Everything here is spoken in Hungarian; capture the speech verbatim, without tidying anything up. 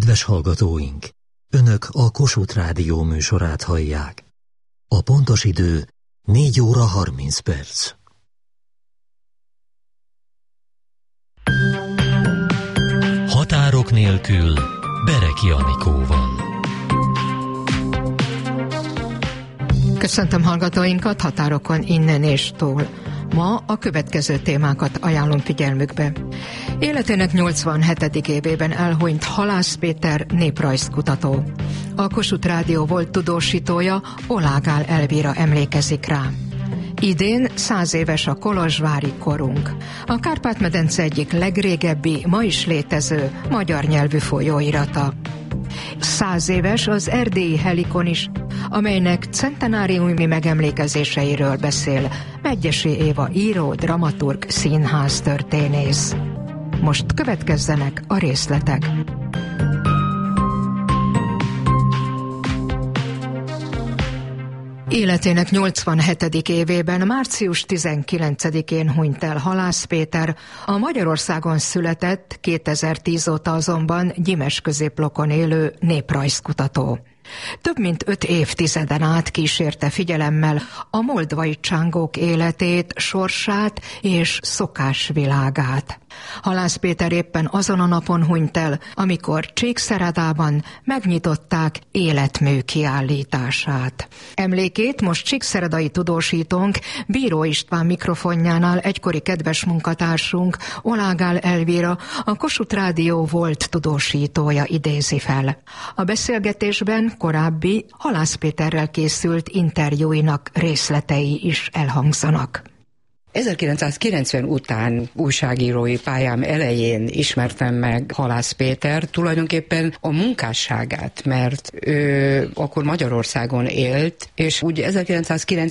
Kedves hallgatóink! Önök a Kossuth Rádió műsorát hallják. A pontos idő négy óra harminc perc. Határok nélkül Bereki Anikóval. Köszöntöm hallgatóinkat határokon innen és túl. Ma a következő témákat ajánlom figyelmükbe. Életének nyolcvanhetedik évében elhunyt Halász Péter néprajzkutató. A Kossuth Rádió volt tudósítója, Olágál Elvira emlékezik rá. Idén száz éves a kolozsvári korunk. A Kárpát-medence egyik legrégebbi, ma is létező magyar nyelvű folyóirata. Száz éves az erdélyi Helikon is, amelynek centenáriumi megemlékezéseiről beszél Medgyessy Éva író, dramaturg, színháztörténész. Most következzenek a részletek. Életének nyolcvanhetedik évében, március tizenkilencedikén hunyt el Halász Péter, a Magyarországon született, kétezer-tíz óta azonban Gyimes középlokon élő néprajzkutató. Több mint öt évtizeden át kísérte figyelemmel a moldvai csángók életét, sorsát és szokásvilágát. Halász Péter éppen azon a napon hunyt el, amikor Csíkszeredában megnyitották életmű kiállítását. Emlékét most csíkszeredai tudósítónk, Bíró István mikrofonjánál egykori kedves munkatársunk, Olágál Elvira, a Kossuth Rádió volt tudósítója idézi fel. A beszélgetésben korábbi Halász Péterrel készült interjúinak részletei is elhangzanak. ezerkilencszázkilencven után újságírói pályám elején ismertem meg Halász Péter, tulajdonképpen a munkásságát, mert ő akkor Magyarországon élt, és úgy ezerkilencszázkilencven